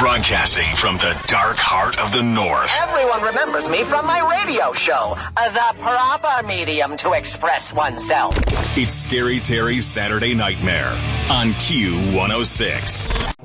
Broadcasting from the dark heart of the North. Everyone remembers me from my radio show, the proper medium to express oneself. It's Scary Terry's Saturday Nightmare on Q106.